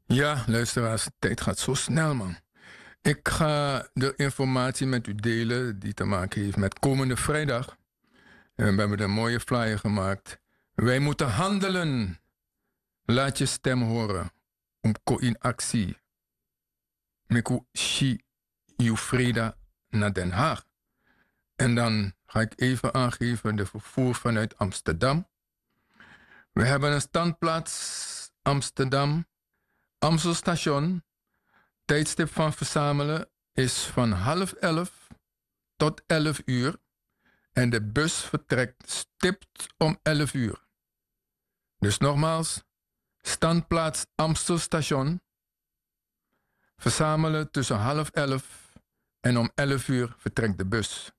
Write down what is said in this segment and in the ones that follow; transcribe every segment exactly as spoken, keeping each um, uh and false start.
Ja, luisteraars, de tijd gaat zo snel, man. Ik ga de informatie met u delen die te maken heeft met komende vrijdag. En we hebben een mooie flyer gemaakt. Wij moeten handelen. Laat je stem horen. Om ko in actie. Meku shi Freda naar Den Haag. En dan ga ik even aangeven de vervoer vanuit Amsterdam. We hebben een standplaats Amsterdam. Amstelstation. Tijdstip van verzamelen is van half elf tot elf uur. En de bus vertrekt stipt om elf uur. Dus nogmaals, standplaats Amstelstation. Verzamelen tussen half elf en om elf uur vertrekt de bus.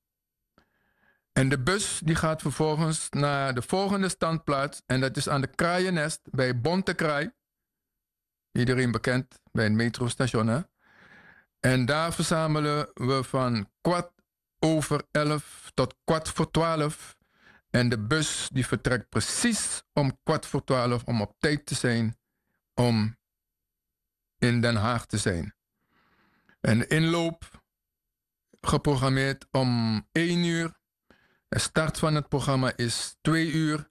En de bus die gaat vervolgens naar de volgende standplaats. En dat is aan de Kraaiennest bij Bontekraai. Iedereen bekend bij het metrostation, hè? En daar verzamelen we van kwart over elf tot kwart voor twaalf. En de bus die vertrekt precies om kwart voor twaalf om op tijd te zijn. Om in Den Haag te zijn. En de inloop geprogrammeerd om één uur. De start van het programma is twee uur.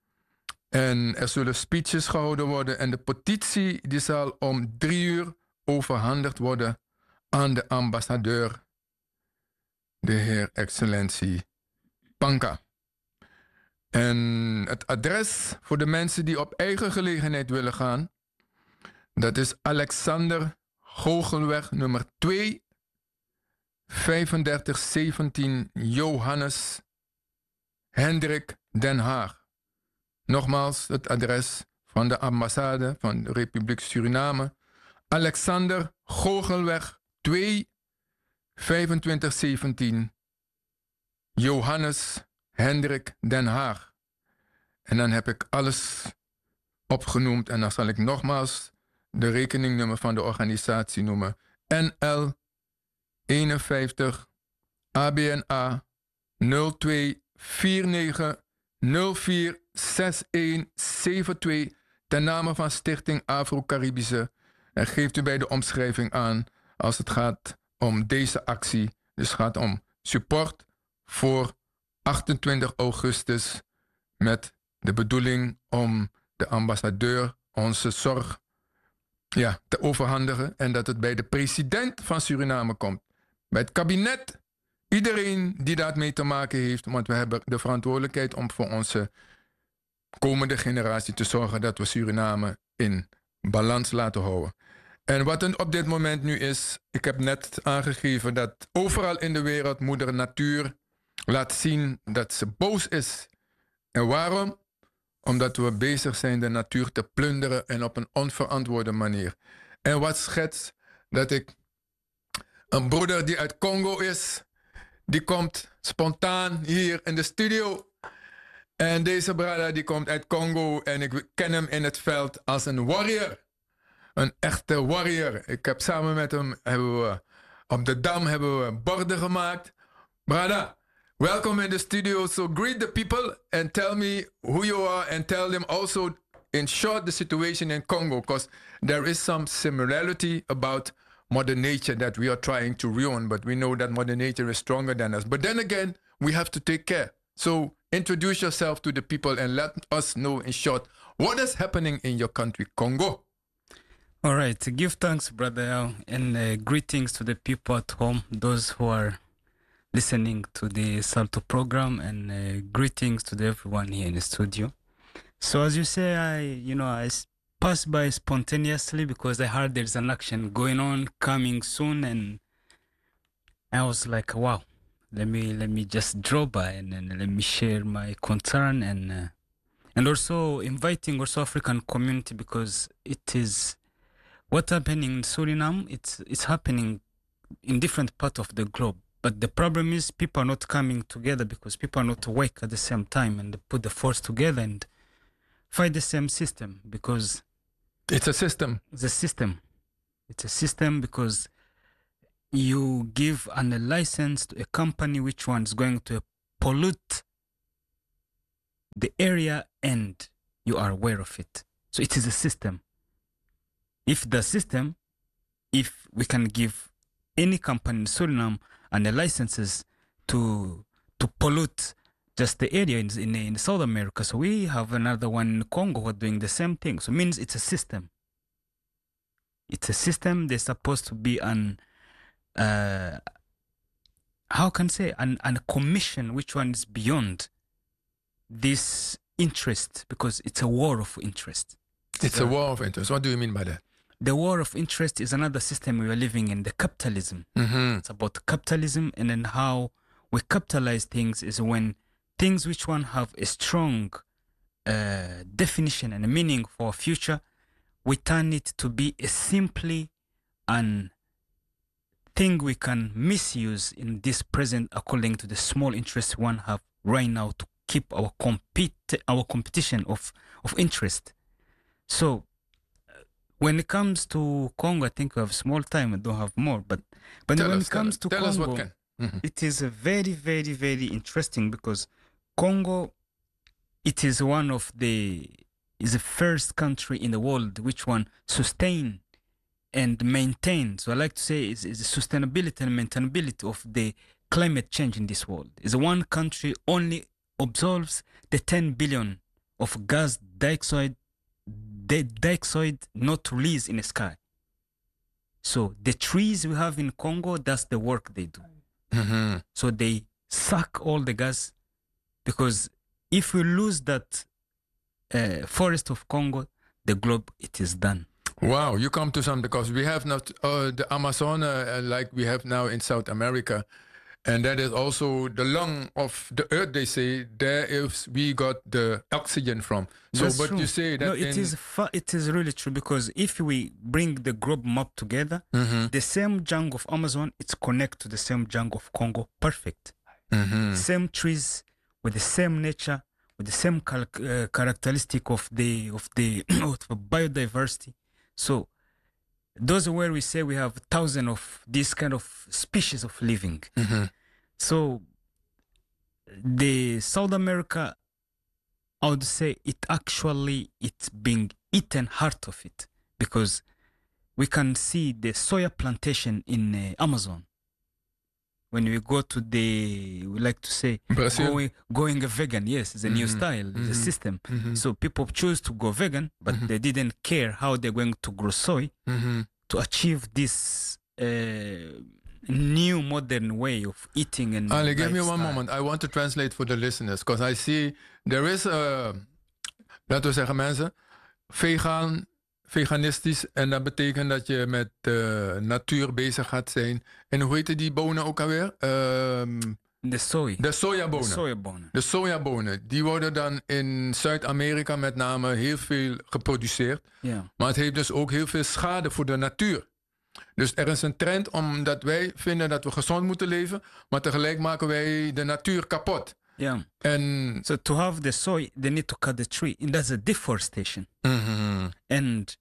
En er zullen speeches gehouden worden. En de petitie die zal om drie uur overhandigd worden aan de ambassadeur, de heer Excellentie Panka. En het adres voor de mensen die op eigen gelegenheid willen gaan, dat is Alexander Goochelweg nummer twee, vijfendertig zeventien Johannes Hendrik Den Haag. Nogmaals het adres van de ambassade van de Republiek Suriname. Alexander Goochelweg twee, vijfentwintig zeventien Johannes Hendrik Den Haag. En dan heb ik alles opgenoemd en dan zal ik nogmaals de rekeningnummer van de organisatie noemen. N L eenenvijftig A B N A nul twee vier negen nul vier zes een zeven twee ten name van Stichting Afro-Caribische. En geeft u bij de omschrijving aan als het gaat om deze actie. Dus het gaat om support voor achtentwintig augustus met de bedoeling om de ambassadeur onze zorg ja, te overhandigen en dat het bij de president van Suriname komt. Bij het kabinet, iedereen die daarmee te maken heeft, want we hebben de verantwoordelijkheid om voor onze komende generatie te zorgen dat we Suriname in balans laten houden. En wat er op dit moment nu is, ik heb net aangegeven dat overal in de wereld moeder natuur laat zien dat ze boos is. En waarom? Omdat we bezig zijn de natuur te plunderen en op een onverantwoorde manier. En wat schetst dat ik een broeder die uit Congo is, die komt spontaan hier in de studio. En deze broeder die komt uit Congo en ik ken hem in het veld als een warrior. Een echte warrior. Ik heb samen met hem, hebben we, op de Dam hebben we borden gemaakt. Brada, welcome in the studio. So greet the people and tell me who you are and tell them also in short the situation in Congo, because there is some similarity about Mother Nature that we are trying to ruin, but we know that Mother Nature is stronger than us. But then again, we have to take care. So introduce yourself to the people and let us know in short what is happening in your country, Congo. All right, give thanks, Brother Al, and uh, greetings to the people at home, those who are listening to the Salto program, and uh, greetings to the everyone here in the studio. So as you say, I, you know, I s- passed by spontaneously because I heard there's an action going on coming soon, and I was like, wow, let me let me just drop by and then let me share my concern and uh, and also inviting also African community because it is what's happening in Suriname. It's it's happening in different parts of the globe. But the problem is people are not coming together because people are not awake at the same time and they put the force together and fight the same system because It's a system. it's a system. It's a system because you give an, a license to a company which one's going to pollute the area and you are aware of it. So it is a system. if the system, if we can give any company in Suriname and the licenses to to pollute just the area in, in, in South America, so we have another one in Congo who are doing the same thing. So it means it's a system. It's a system. There's supposed to be an uh, how can I say an an commission which one is beyond this interest, because it's a war of interest. It's so, a war of interest. What do you mean by that? The war of interest is another system we are living in, the capitalism. Mm-hmm. It's about capitalism, and then how we capitalize things is when things which one have a strong uh, definition and a meaning for a future, we turn it to be a simply an thing we can misuse in this present according to the small interest one have right now to keep our compete our competition of, of interest. So when it comes to Congo, I think we have small time. I don't have more, but but tell when us, it comes tell, to tell Congo, us what can. Mm-hmm. It is a very, very, very interesting, because Congo, it is one of the is the first country in the world which one sustain and maintain. So I like to say is is the sustainability and maintainability of the climate change in this world. Is one country only absorbs the ten billion of gas dioxide the dioxide not released in the sky. So the trees we have in Congo, that's the work they do. Mm-hmm. So they suck all the gas, because if we lose that uh, forest of Congo, the globe, it is done. Wow, you come to some, because we have not uh, the Amazon uh, like we have now in South America. And that is also the lung of the earth, they say. There is we got the oxygen from. So, That's but true. you say that no, it in, is fa- it is really true, because if we bring the globe map together, mm-hmm. the same jungle of Amazon, it's connect to the same jungle of Congo, perfect. Mm-hmm. Same trees with the same nature, with the same cal- uh, characteristic of the of the of biodiversity. So those are where we say we have thousands of these kind of species of living. Mm-hmm. So the South America, I would say it actually it's being eaten heart of it, because we can see the soya plantation in uh, Amazon. When we go to the, we like to say, Brazil. going, going vegan, yes, it's a mm-hmm. new style, it's mm-hmm. a system. Mm-hmm. So people choose to go vegan, but mm-hmm. they didn't care how they're going to grow soy mm-hmm. to achieve this uh, new modern way of eating and Ali, give me one lifestyle. moment. I want to translate for the listeners, because I see there is a, laten we zeggen mensen, vegan, veganistisch, en dat betekent dat je met de uh, natuur bezig gaat zijn. En hoe heette die bonen ook alweer? Um, de soy. De sojabonen. De sojabonen. De sojabonen, die worden dan in Zuid-Amerika met name heel veel geproduceerd. Yeah. Maar het heeft dus ook heel veel schade voor de natuur. Dus er is een trend omdat wij vinden dat we gezond moeten leven, maar tegelijk maken wij de natuur kapot. Yeah. And so to have the soy, they need to cut the tree, and that's a deforestation. Mm-hmm. And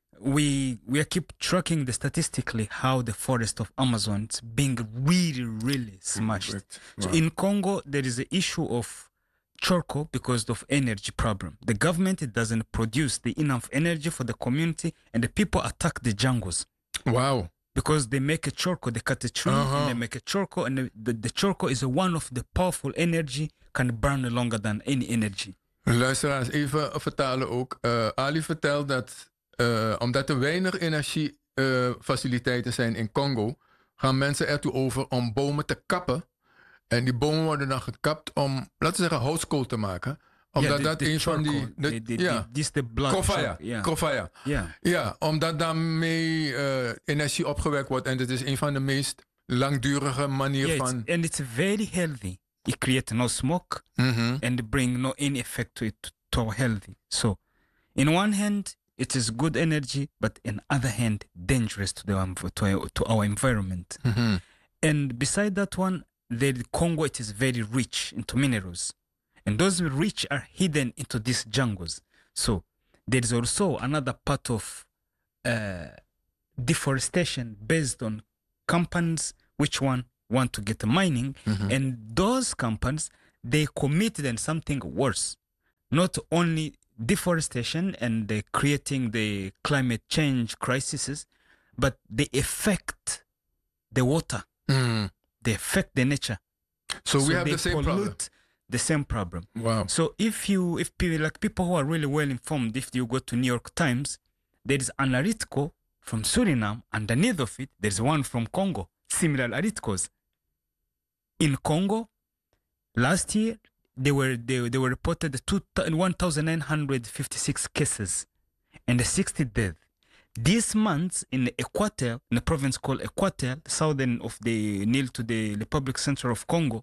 we we keep tracking the statistically how the forest of Amazon is being really, really smashed. Wow. So in Congo, there is an issue of charcoal because of energy problem. The government, it doesn't produce the enough energy for the community, and the people attack the jungles. Wow. Because they make a charcoal, they cut a tree uh-huh. and they make a charcoal, and the, the, the charcoal is one of the powerful energy, can burn longer than any energy. Luisteraars, even vertalen ook. Uh, Ali vertelt dat uh, omdat er weinig energiefaciliteiten uh, zijn in Congo, gaan mensen ertoe over om bomen te kappen. En die bomen worden dan gekapt om, laten we zeggen, houtskool te maken. Omdat yeah, the, dat the een charcoal, van die... De, the, the, ja. the, this the black Kofaya. Yeah. Kofaya. Yeah. Ja, omdat daarmee uh, energie opgewekt wordt. En dat is een van de meest langdurige manieren yeah, van... It's, and it's very healthy. It creates no smoke mm-hmm. and bring no any effect to it to our healthy. So, in one hand, it is good energy, but in other hand, dangerous to the to our, to our environment. Mm-hmm. And beside that one, the Congo, it is very rich into minerals. And those rich are hidden into these jungles. So there is also another part of uh, deforestation based on companies which one want to get mining. Mm-hmm. And those companies, they committed in something worse. Not only deforestation and the creating the climate change crises, but they affect the water. Mm. They affect the nature. So, so we have they the same problem. The same problem. Wow. So if you, if people, like people who are really well informed, if you go to New York Times, there is an article from Suriname. Underneath of it, there's one from Congo. Similar articles. In Congo, last year, they were they, they were reported one thousand nine hundred fifty-six cases and sixty deaths. This month in the Equateur, in a province called Equateur, southern of the Nile to the Republic Central of Congo,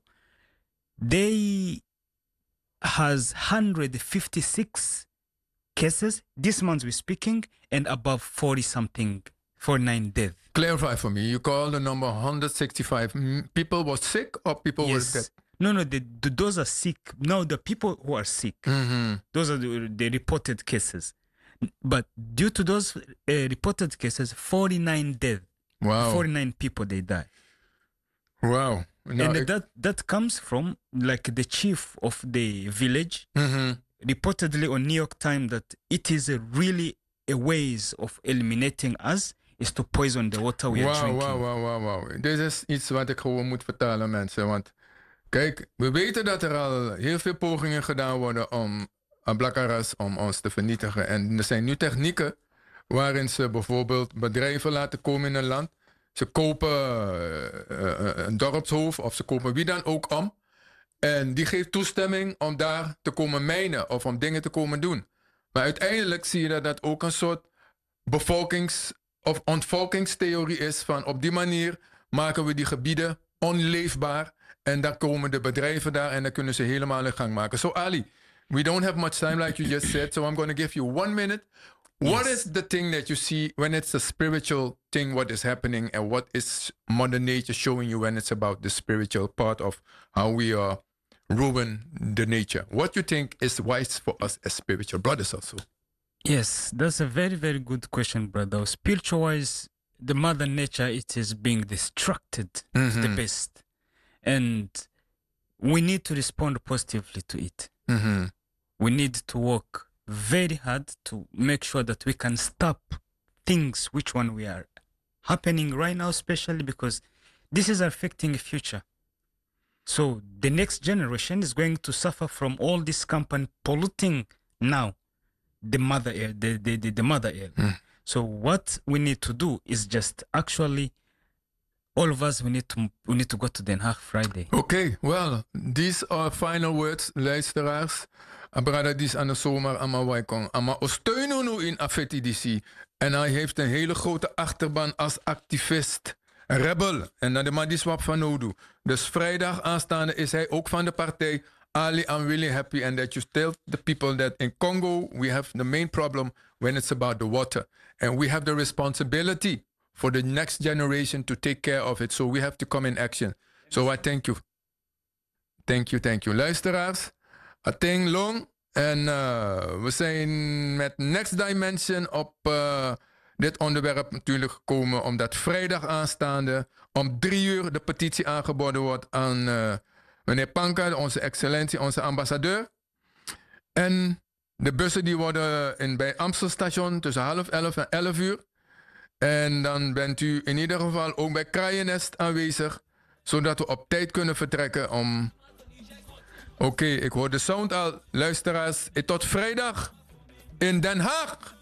they has one hundred fifty-six cases this month we're speaking, and above forty something, forty-nine deaths. Clarify for me. You call the number one hundred sixty-five. People were sick or people yes. were dead? No, no, the, the, those are sick. No, the people who are sick. Mm-hmm. Those are the, the reported cases. But due to those uh, reported cases, forty-nine deaths. Wow. forty-nine people, they die. Wow. Now and it, that, that comes from like the chief of the village mm-hmm. reportedly on New York Times that it is a really a ways of eliminating us is to poison the water we wow, are drinking. Wow, wow, wow, wow. Dit is iets wat ik gewoon moet vertalen, mensen. Want kijk, we weten dat er al heel veel pogingen gedaan worden om Ablakaras, om ons te vernietigen. En er zijn nu technieken waarin ze bijvoorbeeld bedrijven laten komen in een land. Ze kopen uh, uh, een dorpshoofd of ze kopen wie dan ook om. En die geeft toestemming om daar te komen mijnen of om dingen te komen doen. Maar uiteindelijk zie je dat dat ook een soort bevolkings- of ontvolkingstheorie is. Van op die manier maken we die gebieden onleefbaar. En dan komen de bedrijven daar en dan kunnen ze helemaal in gang maken. So Ali, we don't have much time like you just said. So I'm going to give you one minute. What Yes. is the thing that you see when it's a spiritual thing, what is happening, and what is Mother Nature showing you when it's about the spiritual part of how we are ruin the nature? What you think is wise for us as spiritual brothers also? Yes, that's a very, very good question, brother. Spiritual wise, the mother nature, it is being destructed Mm-hmm. the best. And we need to respond positively to it. Mm-hmm. We need to work very hard to make sure that we can stop things which one we are happening right now, especially because this is affecting the future. So the next generation is going to suffer from all this company polluting now the mother air, the, the, the, the mother air. Mm. So what we need to do is just actually all of us we need to we need to go to Den Haag Friday. Okay, well, these are final words, luisteraars. Abrada dis aan de zomer ama waikong ama osteunen nu in afeti disi. En hij heeft een hele grote achterban als activist. Rebel. En naar de Madiswap van Nodu. Dus vrijdag aanstaande is hij ook van de partij. Ali, I'm really happy and that you tell the people that in Congo we have the main problem when it's about the water. And we have the responsibility for the next generation to take care of it. So we have to come in action. So I thank you. Thank you, thank you. Luisteraars, Ating Long. En uh, we zijn met Next Dimension op uh, dit onderwerp natuurlijk gekomen. Omdat vrijdag aanstaande om drie uur de petitie aangeboden wordt aan uh, meneer Panka, onze excellentie, onze ambassadeur. En de bussen die worden in, bij Amstelstation tussen half elf en elf uur. En dan bent u in ieder geval ook bij Kraaiennest aanwezig. Zodat we op tijd kunnen vertrekken om... Oké, okay, ik hoor de sound al. Luisteraars, tot vrijdag in Den Haag.